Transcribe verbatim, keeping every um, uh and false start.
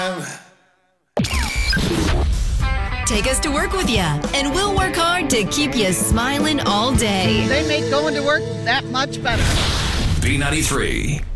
Take us to work with you, and we'll work hard to keep you smiling all day. They make going to work that much better. B ninety-three.